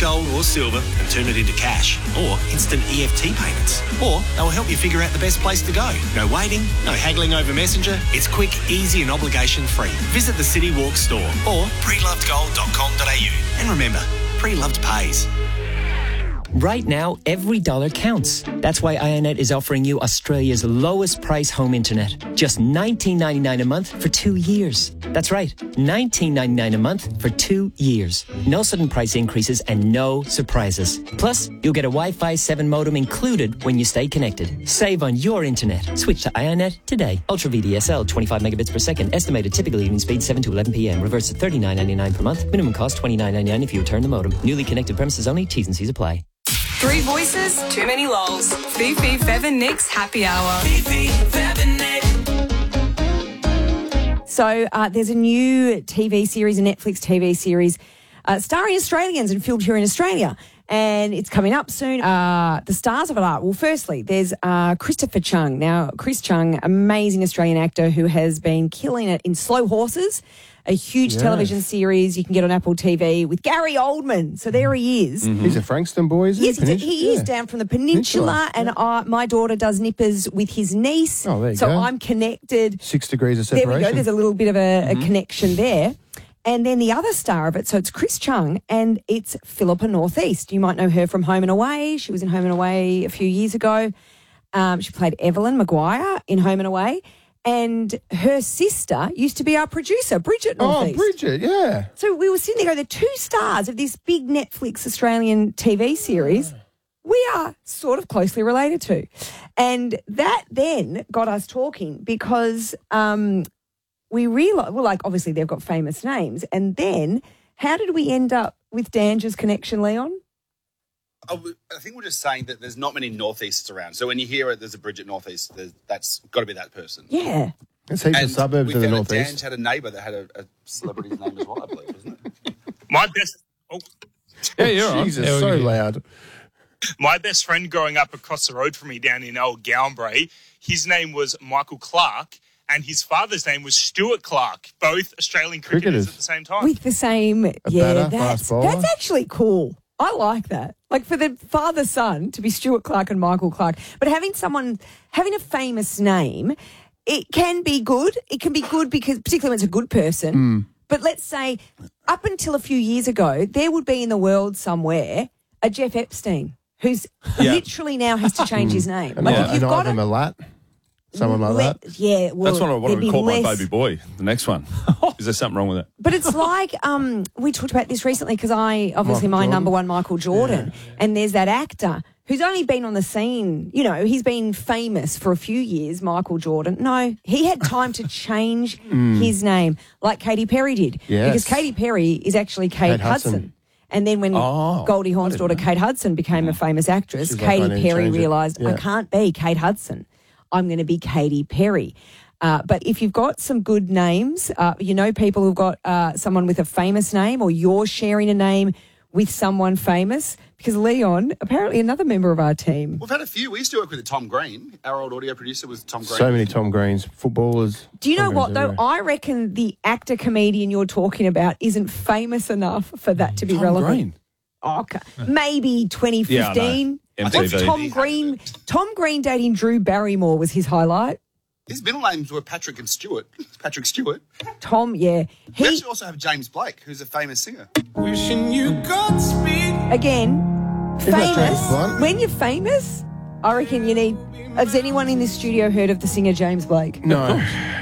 gold or silver and turn it into cash, or instant EFT payments. Or they'll help you figure out the best place to go. No waiting, no haggling over Messenger. It's quick, easy and obligation-free. Visit the City Walk store or prelovedgold.com.au. And remember, pre-loved pays. Right now, every dollar counts. That's why Ionet is offering you Australia's lowest price home internet. Just $19.99 a month for 2 years. That's right, $19.99 a month for 2 years. No sudden price increases and no surprises. Plus, you'll get a Wi-Fi 7 modem included when you stay connected. Save on your internet. Switch to Ionet today. Ultra VDSL, 25 megabits per second. Estimated typical evening speed 7 to 11 p.m. Reverse at $39.99 per month. Minimum cost $29.99 if you return the modem. Newly connected premises only. T's and C's apply. Three voices, too many lols. Fifi, Fev and Nick's happy hour. Fifi, Fev and Nick. So there's a new TV series, a Netflix TV series, starring Australians and filmed here in Australia. And it's coming up soon. The stars of it are, well, firstly, there's Christopher Chung. Now, Chris Chung, amazing Australian actor who has been killing it in Slow Horses, a huge television series you can get on Apple TV with Gary Oldman. So there he is. Mm-hmm. He's a Frankston boy, isn't he? Yes, he is down from the Peninsula. And my daughter does nippers with his niece. Oh, there you so go. I'm connected. 6 degrees of separation. There we go. There's a little bit of a connection there. And then the other star of it, so it's Chris Chung and it's Philippa Northeast. You might know her from Home and Away. She was in Home and Away a few years ago. She played Evelyn Maguire in Home and Away. And her sister used to be our producer, Bridget Northeast. Oh, Bridget, yeah. So we were sitting there going, the two stars of this big Netflix Australian TV series, we are sort of closely related to. And that then got us talking because we realised, well, like, obviously they've got famous names. And then how did we end up with Danger's connection, Leon? I think we're just saying that there's not many Northeasts around. So when you hear it, there's a Bridget Northeast, that's got to be that person. Yeah. There's heaps of suburbs of the Northeast. Dange had a neighbour that had a celebrity's name as well, I believe, wasn't it? My best... Oh. Yeah, you're on. Jesus, so loud. My best friend growing up across the road from me down in Old Galway, his name was Michael Clark, and his father's name was Stuart Clark, both Australian cricketers at the same time. With the same... batter, fast bowler. That's actually cool. I like that. Like for the father-son to be Stuart Clark and Michael Clark. But having a famous name, it can be good. It can be good because, particularly when it's a good person. But let's say up until a few years ago, there would be in the world somewhere a Jeff Epstein who's literally now has to change his name. Like if you've got Ivan Milat. Someone like that? Yeah. Well, that's what I want to call my baby boy, the next one. Is there something wrong with it? But it's like, we talked about this recently because my number one, Michael Jordan, and there's that actor who's only been on the scene, he's been famous for a few years, Michael Jordan. No, he had time to change his name like Katy Perry did. Yes. Because Katy Perry is actually Kate Hudson. And then when Goldie Hawn's daughter, Kate Hudson, became a famous actress, Katy Perry realised, I can't be Kate Hudson. I'm going to be Katy Perry. But if you've got some good names, people who've got someone with a famous name or you're sharing a name with someone famous, because Leon, apparently another member of our team. We've had a few. We used to work with Tom Green. Our old audio producer was Tom Green. So many Tom Greens, footballers. Do you know what, though? I reckon the actor-comedian you're talking about isn't famous enough for that to be relevant. Green. Oh, okay. Maybe 2015. What's Tom Green dating Drew Barrymore was his highlight. His middle names were Patrick and Stewart. Patrick Stewart. Tom, yeah. We actually also have James Blake, who's a famous singer. Wishing you Godspeed. Again, famous. When you're famous, I reckon you need... Has anyone in this studio heard of the singer James Blake? No.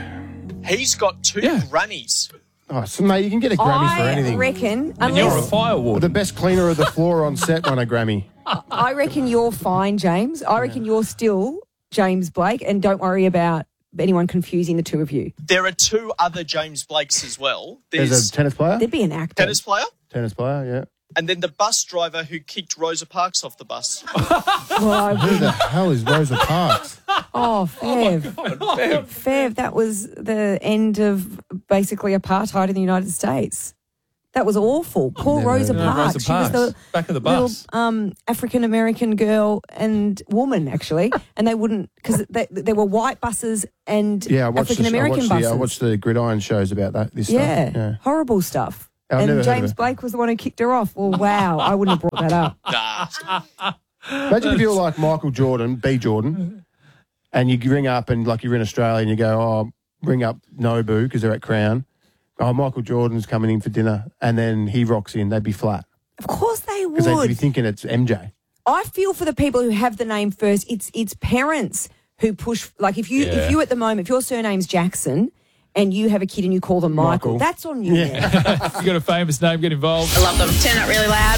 He's got 2 Grammys. Oh, so mate, you can get a Grammy for anything. I reckon... And you're a firewood. The best cleaner of the floor on set won a Grammy. I reckon you're fine, James. I reckon you're still James Blake, and don't worry about anyone confusing the two of you. There are 2 other James Blakes as well. There's a tennis player? There'd be an actor. Tennis player, yeah. And then the bus driver who kicked Rosa Parks off the bus. Well, who the hell is Rosa Parks? Oh, Fev. Fev, that was the end of basically apartheid in the United States. That was awful. Poor Rosa Parks. Rosa She was the back of the bus. Little African-American girl and woman, actually. And they wouldn't, because there were white buses and African-American buses. I watched the Gridiron shows about that. This stuff. Yeah, horrible stuff. I've never And heard James of it. Blake was the one who kicked her off. Well, wow, I wouldn't have brought that up. Imagine if you were like Michael Jordan, B. Jordan, and you ring up and like you're in Australia and you go, oh, ring up Nobu because they're at Crown. Oh, Michael Jordan's coming in for dinner, and then he rocks in. They'd be flat Of course they would. because they'd be thinking it's MJ. I feel for the people who have the name first. It's parents who push. Like if you at the moment, if your surname's Jackson and you have a kid and you call them Michael. That's on you. If you got a famous name, get involved. I love them. Turn it really loud.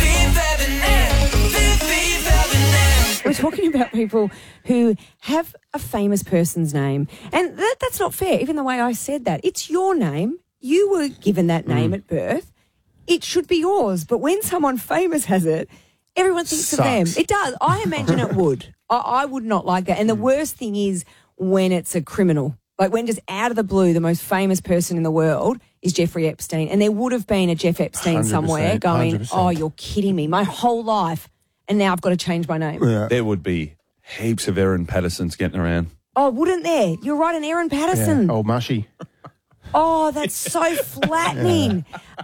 We're talking about people who have a famous person's name, and that's not fair. Even the way I said that, it's your name. You were given that name at birth. It should be yours. But when someone famous has it, everyone thinks of them. It does. I imagine it would. I would not like that. And the worst thing is when it's a criminal. Like when just out of the blue, the most famous person in the world is Jeffrey Epstein. And there would have been a Jeff Epstein 100%, somewhere going, 100%. oh, you're kidding me. My whole life. And now I've got to change my name. Yeah. There would be heaps of Erin Pattersons getting around. Oh, wouldn't there? You're right, an Aaron Patterson. Yeah. Old Mushy. Oh, that's so flattening.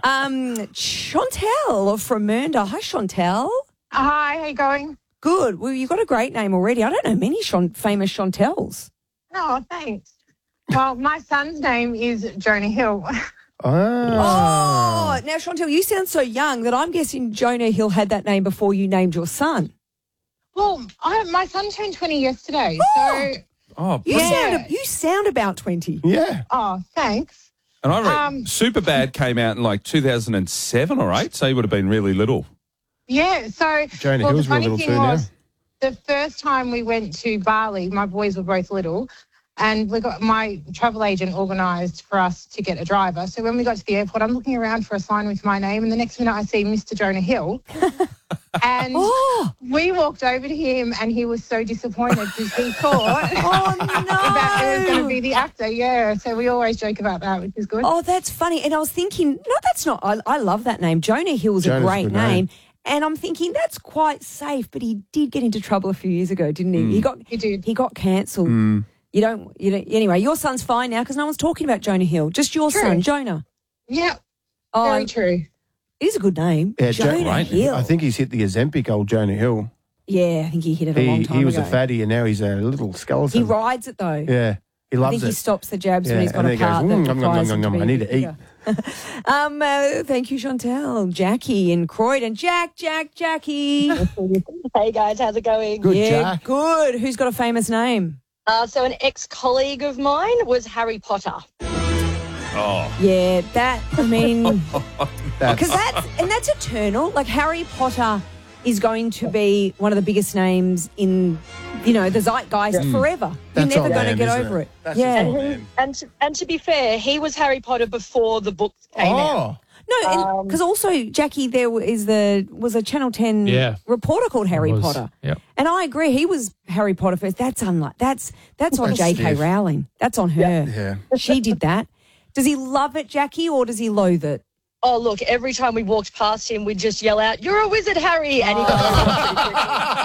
Chantel from Mernda. Hi, Chantel. Hi, how you going? Good. Well, you've got a great name already. I don't know many famous Chantels. Oh, thanks. Well, my son's name is Jonah Hill. Oh, now, Chantel, you sound so young that I'm guessing Jonah Hill had that name before you named your son. Well, my son turned 20 yesterday, so... Oh, You sound about 20. Yeah. Oh, thanks. And I read Superbad came out in like 2007 or 8, so he would have been really little. Yeah, so... Jonah Hill's the real funny little thing too now. was, the first time we went to Bali, my boys were both little, and we got my travel agent organised for us to get a driver. So when we got to the airport, I'm looking around for a sign with my name, and the next minute I see Mr. Jonah Hill. And we walked over to him, and he was so disappointed because he thought that it was going to be the actor. Yeah, so we always joke about that, which is good. Oh, that's funny. And I was thinking, no, that's not. I love that name. Jonah Hill's a great name. And I'm thinking that's quite safe, but he did get into trouble a few years ago, didn't he? He got cancelled. You don't. Anyway, your son's fine now because no one's talking about Jonah Hill. Just your son, Jonah. Yeah, very true. It is a good name. Yeah, Jonah Hill. I think he's hit the Ozempic, old Jonah Hill. Yeah, I think he hit it a long time ago. He was a fatty and now he's a little skeleton. He rides it though. Yeah, he loves it. I think he stops the jabs when he's got a part goes, that requires him to be I need to eat. Thank you, Chantel. Jackie in Croydon. Jackie. Hey, guys. How's it going? Good, Jack. Good. Who's got a famous name? So an ex-colleague of mine was Harry Potter. Oh. Yeah, because that's eternal. Like Harry Potter is going to be one of the biggest names in, the zeitgeist forever. You're never going to get over it. And to be fair, he was Harry Potter before the books came out. No, because also, Jackie, there was a Channel 10 reporter called Harry Potter. Yep. And I agree, he was Harry Potter first. That's on J.K. Rowling. That's on her. Yeah. She did that. Does he love it, Jackie, or does he loathe it? Oh, look, every time we walked past him, we'd just yell out, "You're a wizard, Harry!" And he got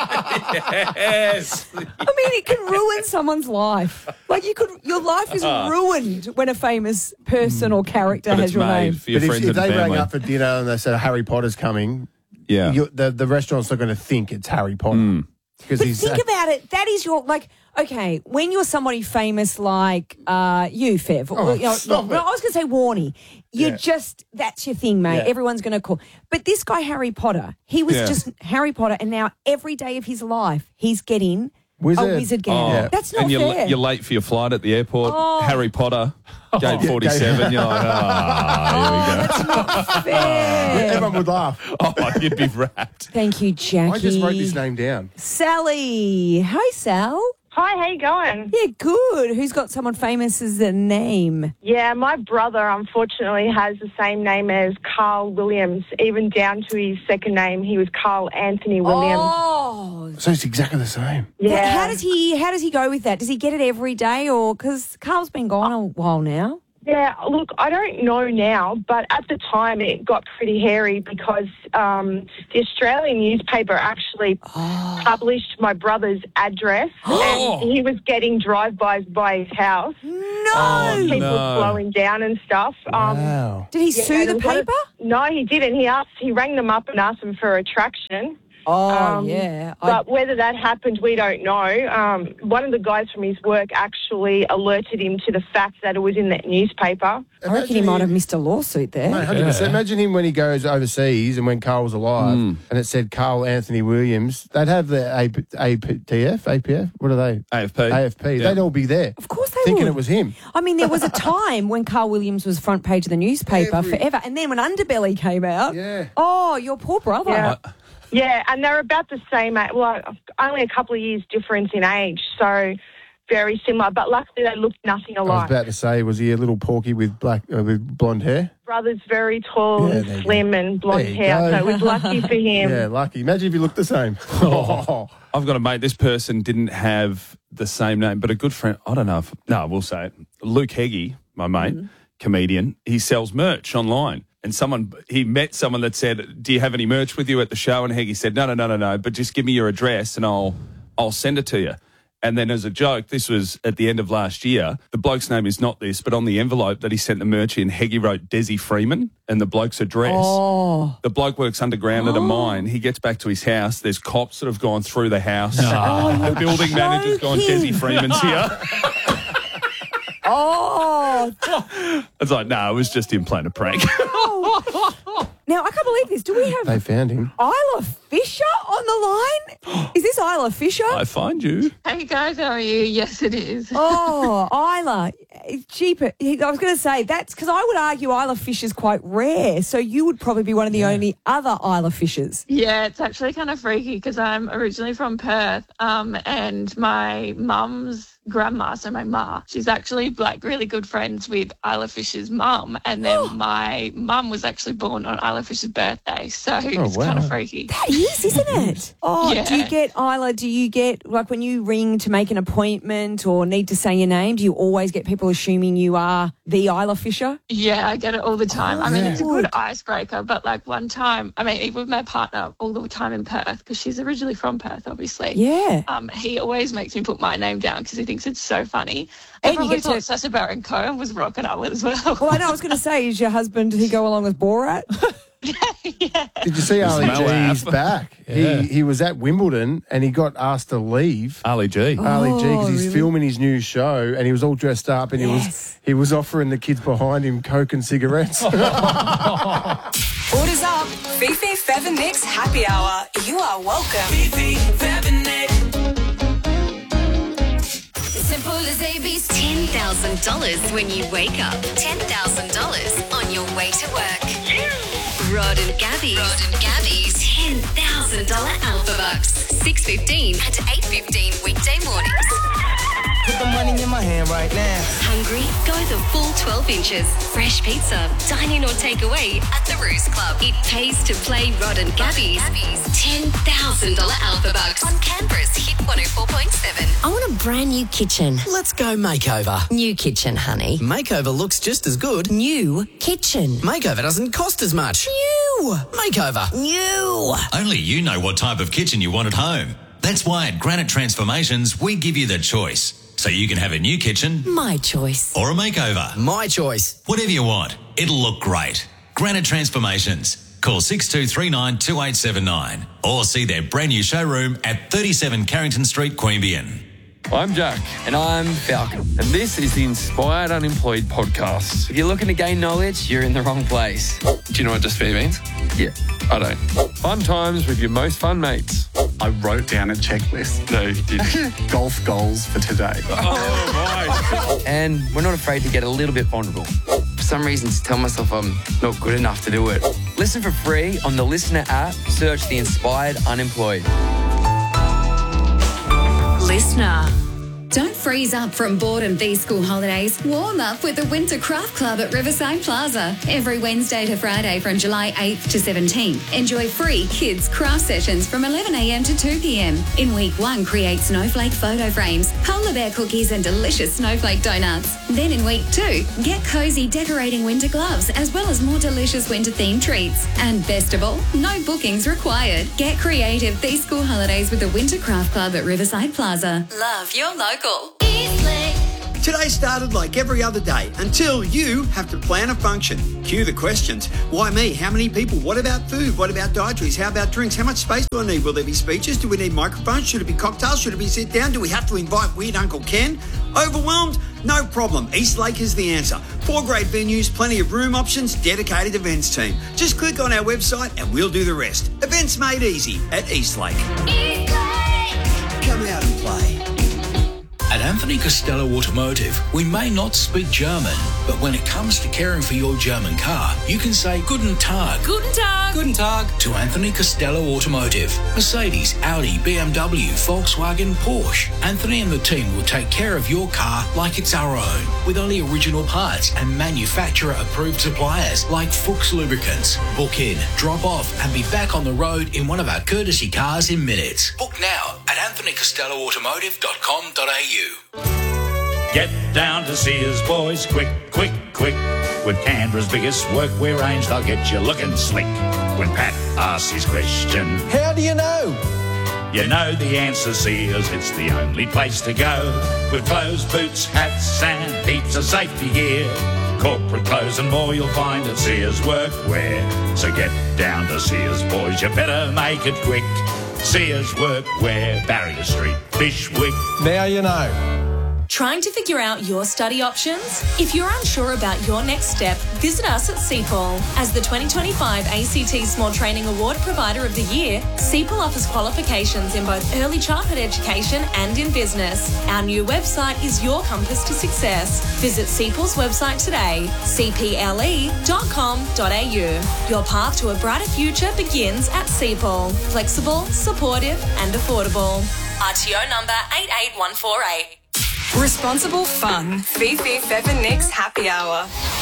Yes. I mean, it can ruin someone's life. Like your life is ruined when a famous person or character But has it's your made name. for your But friends if and they rang family. up for dinner and they said Harry Potter's coming, Yeah. the restaurant's not going to think it's Harry Potter. But think about it. That is your, okay, when you're somebody famous like you, Fev. Oh, stop it. I was going to say Warnie. That's your thing, mate. Yeah. Everyone's going to call. But this guy, Harry Potter, he was just Harry Potter, and now every day of his life, he's getting a wizard gown. Yeah. That's not and fair. you're late for your flight at the airport. Harry Potter, gate 47. You're like, here we go. That's not fair. Everyone would laugh. Oh, you'd be wrapped. Thank you, Jackie. I just wrote this name down. Sally. Hi, Sal. Hi, how you going? Yeah, good. Who's got someone famous as a name? Yeah, my brother, unfortunately, has the same name as Carl Williams. Even down to his second name, he was Carl Anthony Williams. Oh. So it's exactly the same. Yeah. How does he go with that? Does he get it every day, or because Carl's been gone a while now? Yeah, look, I don't know now, but at the time it got pretty hairy because the Australian newspaper actually published my brother's address and he was getting drive-bys by his house. No! People slowing down and stuff. Wow. Did he sue the paper? No, he didn't. He rang them up and asked them for a traction. Yeah. But whether that happened, we don't know. One of the guys from his work actually alerted him to the fact that it was in that newspaper. I reckon he might have missed a lawsuit there. Mate, 100%. Imagine him when he goes overseas and when Carl was alive and it said Carl Anthony Williams, they'd have the APF? What are they? AFP. Yeah. They'd all be there. Of course they thinking would. it was him. I mean, there was a time when Carl Williams was front page of the newspaper forever. And then when Underbelly came out, your poor brother. Yeah. Yeah, and they're about the same age. Well, only a couple of years difference in age, so very similar. But luckily, they looked nothing I was alike. about to say, was he a little porky with blonde hair? Brother's very tall and slim and blonde hair, so it was lucky for him. Yeah, lucky. Imagine if he looked the same. I've got a mate. This person didn't have the same name, but a good friend. I don't know if. No, we'll say it. Luke Heggie, my mate, comedian. He sells merch online. And he met someone that said, "Do you have any merch with you at the show?" And Heggie said, No, but just give me your address and I'll send it to you. And then as a joke, this was at the end of last year, the bloke's name is not this, but on the envelope that he sent the merch in, Heggie wrote Desi Freeman and the bloke's address. The bloke works underground at a mine. He gets back to his house. There's cops that have gone through the house. The building manager's gone, Desi Freeman's here. It's like, no, it was just him playing a prank. Now, I can't believe this. Do we have They found him. Isla Fisher on the line? Is this Isla Fisher? I find you. Hey guys, how are you? Yes, it is. Isla. It's cheaper. I was going to say, that's because I would argue Isla Fisher's quite rare. So you would probably be one of the only other Isla Fishers. Yeah, it's actually kind of freaky because I'm originally from Perth and my mum's grandma, so my ma, she's actually like really good friends with Isla Fisher's mum, and then my mum was actually born on Isla Fisher's birthday, so it's kind of freaky. That is, isn't it? Yeah. Do you get, Isla, like when you ring to make an appointment or need to say your name, do you always get people assuming you are the Isla Fisher? Yeah, I get it all the time. I mean, it's a good icebreaker, but like one time, I mean, even with my partner all the time in Perth, because she's originally from Perth, obviously. Yeah. He always makes me put my name down because he thinks it's so funny. And you get thought Sacha Baron Cohen was rocking up with as well. Well, I know, I was going to say, is your husband, did he go along with Borat? Did you see Ali G's back? Yeah. He was at Wimbledon and he got asked to leave. Ali G. Because he's filming his new show and he was all dressed up and he was offering the kids behind him Coke and cigarettes. Orders up. Fifi, Fev and Nick's Happy Hour. You are welcome. Fifi, Fev and Nick. Simple as AB's $10,000 when you wake up. $10,000 on your way to work. Rod and Gabby's $10,000 Alpha Bucks. 6:15 and 8:15 weekday mornings. Put the money in my hand right now. Hungry? Go the full 12 inches. Fresh pizza, dine-in or takeaway at the Roost Club. It pays to play Rod and Gabby's $10,000 Alpha Bucks on Canberra's Hit 104.7. I want a brand new kitchen. Let's go makeover. New kitchen, honey. Makeover looks just as good. New kitchen. Makeover doesn't cost as much. New. Makeover. New. Only you know what type of kitchen you want at home. That's why at Granite Transformations, we give you the choice. So you can have a new kitchen. My choice. Or a makeover. My choice. Whatever you want. It'll look great. Granite Transformations. Call 6239 2879 or see their brand new showroom at 37 Carrington Street, Queanbeyan. I'm Jack. And I'm Falcon. And this is the Inspired Unemployed podcast. If you're looking to gain knowledge, you're in the wrong place. Do you know what just be means? Yeah, I don't. Fun times with your most fun mates. I wrote down a checklist. No, you didn't. Golf goals for today. Oh, my. And we're not afraid to get a little bit vulnerable. For some reason, to tell myself I'm not good enough to do it. Listen for free on the Listener app. Search the Inspired Unemployed. Listener. Don't freeze up from boredom these school holidays. Warm up with the Winter Craft Club at Riverside Plaza. Every Wednesday to Friday from July 8th to 17th. Enjoy free kids craft sessions from 11 a.m. to 2 p.m. In week 1, create snowflake photo frames, polar bear cookies and delicious snowflake donuts. Then in week 2, get cozy decorating winter gloves as well as more delicious winter themed treats. And best of all, no bookings required. Get creative these school holidays with the Winter Craft Club at Riverside Plaza. Love your local. Today started like every other day until you have to plan a function. Cue the questions. Why me? How many people? What about food? What about dietaries? How about drinks? How much space do I need? Will there be speeches? Do we need microphones? Should it be cocktails? Should it be sit down? Do we have to invite weird Uncle Ken? Overwhelmed? No problem. Eastlake is the answer. 4 great venues, plenty of room options, dedicated events team. Just click on our website and we'll do the rest. Events made easy at Eastlake. Come out and play. At Anthony Costello Automotive, we may not speak German, but when it comes to caring for your German car, you can say Guten Tag. Guten Tag. Guten Tag to Anthony Costello Automotive. Mercedes, Audi, BMW, Volkswagen, Porsche. Anthony and the team will take care of your car like it's our own, with only original parts and manufacturer-approved suppliers like Fuchs Lubricants. Book in, drop off, and be back on the road in one of our courtesy cars in minutes. Book now at anthonycostelloautomotive.com.au. Get down to Sears, boys, quick, quick, quick. With Canberra's biggest workwear range, they'll get you looking slick. When Pat asks his question, how do you know? You know the answer, Sears, it's the only place to go. With clothes, boots, hats and heaps of safety gear. Corporate clothes and more you'll find at Sears Workwear. So get down to Sears, boys, you better make it quick. Sears Workwear, Barrier Street, Bishwick. Now you know. Trying to figure out your study options? If you're unsure about your next step, visit us at CPAL. As the 2025 ACT Small Training Award Provider of the Year, CPAL offers qualifications in both early childhood education and in business. Our new website is your compass to success. Visit CPAL's website today, cple.com.au. Your path to a brighter future begins at CPAL. Flexible, supportive and affordable. RTO number 88148. Responsible fun. Fifi, Fev and Nick's Happy Hour.